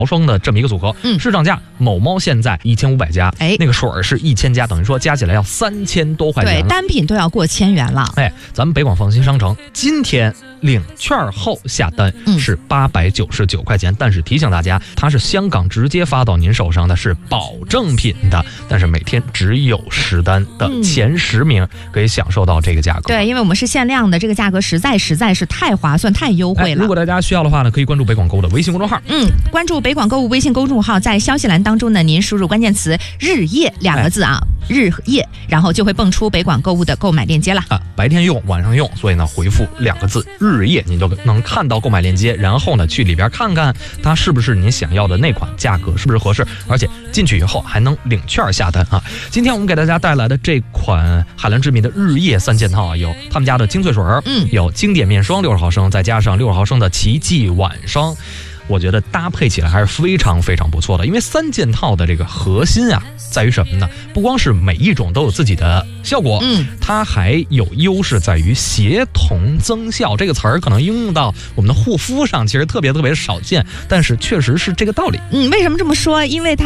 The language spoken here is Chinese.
毫升的这么一个组合，市场价某猫现在1500加，那个水是1000加，等于说加起来要3000多块钱了， 对，单品都要过1000元了。 咱们北广放心商城今天领券后下单是899块钱，但是提醒大家，它是香港直接发到您手上的，是保证品的，但是每天只有10单的前10名可以享受到这个价格。 对，因为我们是限量的，这个价格实在是太划算、太优惠了。 如果大家需要的话呢，可以关注北广购物的微信公众号。 关注北广购物微信公众号，在消息栏当中呢，您输入关键词“日夜”2个字啊，日夜，然后就会蹦出北广购物的购买链接了。 白天用，晚上用，所以呢，回复2个字“日夜”，你就能看到购买链接，然后呢，去里边看看它是不是您想要的那款，价格是不是合适，而且进去以后还能领券下单啊。今天我们给大家带来的这款海蓝之谜的日夜3件套，有他们家的精粹水，有经典面霜60毫升，再加上60毫升的奇迹晚霜。我觉得搭配起来还是非常不错的，因为3件套的这个核心啊，在于什么呢？不光是每一种都有自己的效果，它还有优势在于协同增效。这个词儿可能应用到我们的护肤上，其实特别少见，但是确实是这个道理。 为什么这么说？因为它